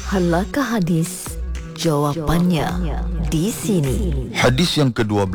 Halakah hadis? Jawapannya di sini. Hadis yang ke-12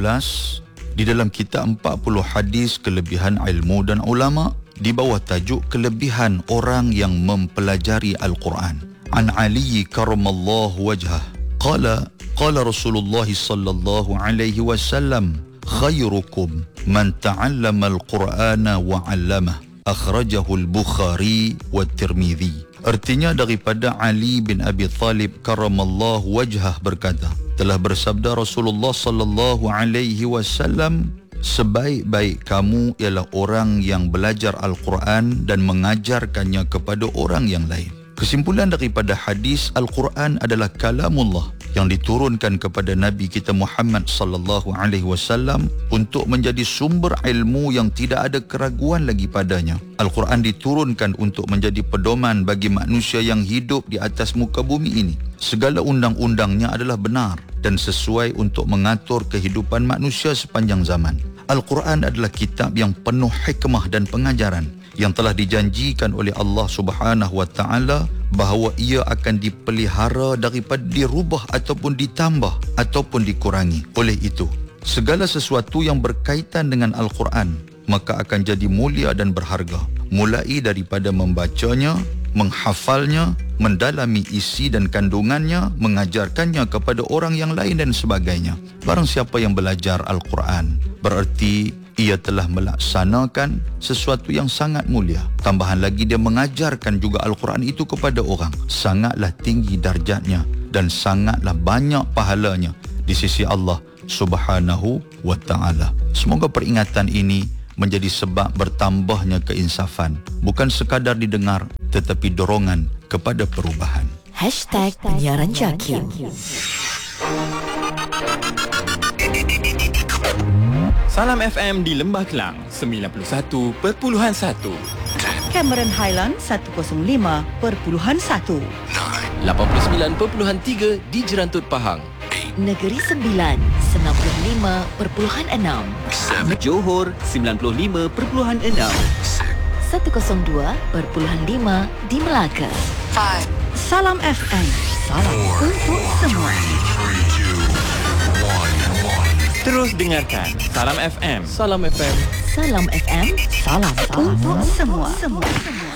di dalam kitab 40 hadis kelebihan ilmu dan ulama di bawah tajuk kelebihan orang yang mempelajari Al-Quran. An Ali karramallahu wajhah qala Rasulullah sallallahu alaihi wasallam khairukum man ta'allama al-Qur'ana wa 'allamahu akhrajahu al-Bukhari wa Tirmidzi. Artinya daripada Ali bin Abi Talib karramallahu wajhah berkata, telah bersabda Rasulullah sallallahu alaihi wasallam, sebaik-baik kamu ialah orang yang belajar Al-Quran dan mengajarkannya kepada orang yang lain. Kesimpulan daripada hadis, Al-Quran adalah kalamullah yang diturunkan kepada Nabi kita Muhammad sallallahu alaihi wasallam untuk menjadi sumber ilmu yang tidak ada keraguan lagi padanya. Al-Quran diturunkan untuk menjadi pedoman bagi manusia yang hidup di atas muka bumi ini. Segala undang-undangnya adalah benar dan sesuai untuk mengatur kehidupan manusia sepanjang zaman. Al-Quran adalah kitab yang penuh hikmah dan pengajaran yang telah dijanjikan oleh Allah Subhanahu wa taala bahawa ia akan dipelihara daripada dirubah ataupun ditambah ataupun dikurangi. Oleh itu, segala sesuatu yang berkaitan dengan Al-Quran maka akan jadi mulia dan berharga, mulai daripada membacanya, menghafalnya, mendalami isi dan kandungannya, mengajarkannya kepada orang yang lain dan sebagainya. Barang siapa yang belajar Al-Quran, berarti ia telah melaksanakan sesuatu yang sangat mulia. Tambahan lagi, dia mengajarkan juga Al-Quran itu kepada orang. Sangatlah tinggi darjatnya dan sangatlah banyak pahalanya di sisi Allah Subhanahu wa ta'ala. Semoga peringatan ini menjadi sebab bertambahnya keinsafan, bukan sekadar didengar tetapi dorongan kepada perubahan. #penyiaran Jakim. Salam FM di Lembah Kelang 91.1, Cameron Highland 105.1, 89.3 di Jerantut Pahang, Negeri Sembilan 95.6, Johor 95.6, 102.5 di Melaka. Salam FM, salam untuk semua. terus dengarkan Salam FM. Salam FM. Salam FM, salam untuk Semua.